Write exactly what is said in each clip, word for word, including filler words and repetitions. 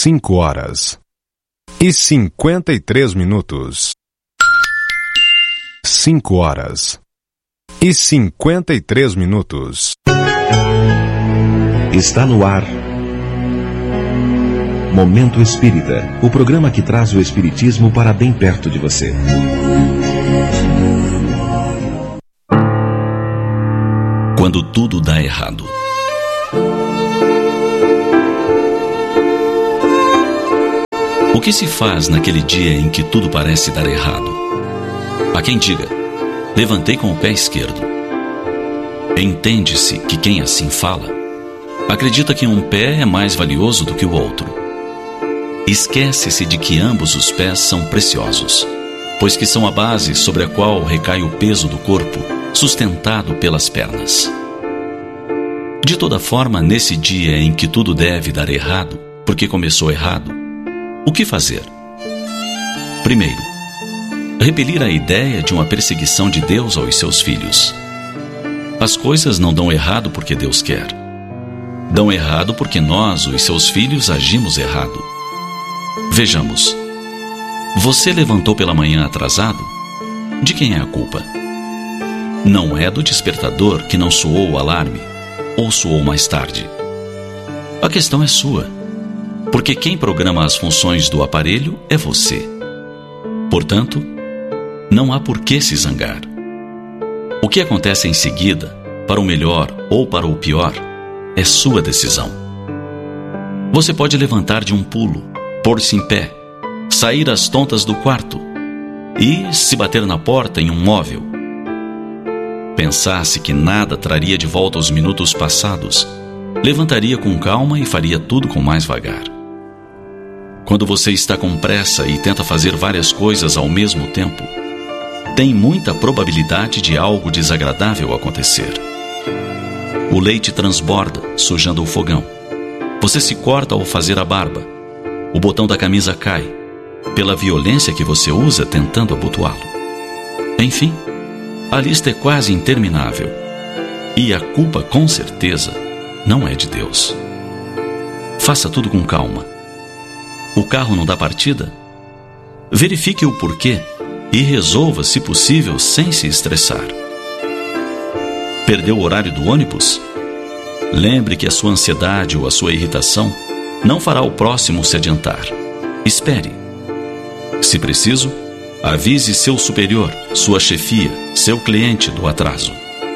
cinco horas e cinquenta e três minutos. Cinco horas e cinquenta e três minutos. Está no ar Momento Espírita, o programa que traz o Espiritismo para bem perto de você. Quando tudo dá errado. O que se faz naquele dia em que tudo parece dar errado? Há quem diga: levantei com o pé esquerdo. Entende-se que quem assim fala acredita que um pé é mais valioso do que o outro. Esquece-se de que ambos os pés são preciosos, pois que são a base sobre a qual recai o peso do corpo, sustentado pelas pernas. De toda forma, nesse dia em que tudo deve dar errado, porque começou errado, o que fazer? Primeiro, repelir a ideia de uma perseguição de Deus aos seus filhos. As coisas não dão errado porque Deus quer. Dão errado porque nós, os seus filhos, agimos errado. Vejamos. Você levantou pela manhã atrasado? De quem é a culpa? Não é do despertador que não soou o alarme, ou soou mais tarde. A questão é sua, porque quem programa as funções do aparelho é você. Portanto, não há por que se zangar. O que acontece em seguida, para o melhor ou para o pior, é sua decisão. Você pode levantar de um pulo, pôr-se em pé, sair às tontas do quarto e se bater na porta em um móvel. Pensasse que nada traria de volta os minutos passados, levantaria com calma e faria tudo com mais vagar. Quando você está com pressa e tenta fazer várias coisas ao mesmo tempo, tem muita probabilidade de algo desagradável acontecer. O leite transborda, sujando o fogão. Você se corta ao fazer a barba. O botão da camisa cai, pela violência que você usa tentando abotoá-lo. Enfim, a lista é quase interminável. E a culpa, com certeza, não é de Deus. Faça tudo com calma. O carro não dá partida? Verifique o porquê e resolva, se possível, sem se estressar. Perdeu o horário do ônibus? Lembre que a sua ansiedade ou a sua irritação não fará o próximo se adiantar. Espere. Se preciso, avise seu superior, sua chefia, seu cliente do atraso.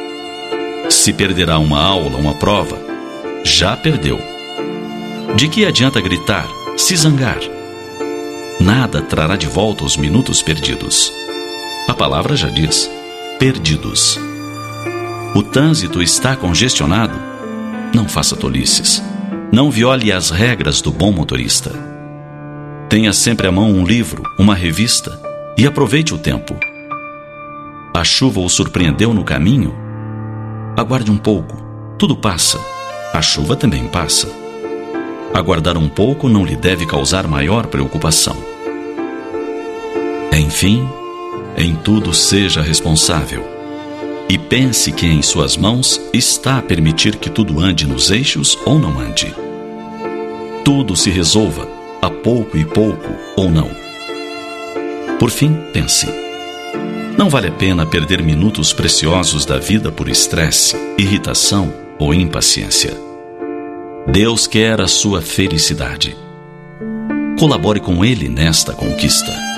Se perderá uma aula, uma prova, já perdeu. De que adianta gritar, se zangar? Nada trará de volta os minutos perdidos. A palavra já diz: perdidos. O trânsito está congestionado? Não faça tolices. Não viole as regras do bom motorista. Tenha sempre à mão um livro, uma revista e aproveite o tempo. A chuva o surpreendeu no caminho? Aguarde um pouco, tudo passa. A chuva também passa. Aguardar um pouco não lhe deve causar maior preocupação. Enfim, em tudo seja responsável. E pense que em suas mãos está a permitir que tudo ande nos eixos ou não ande. Tudo se resolva, a pouco e pouco ou não. Por fim, pense. Não vale a pena perder minutos preciosos da vida por estresse, irritação ou impaciência. Deus quer a sua felicidade. Colabore com Ele nesta conquista.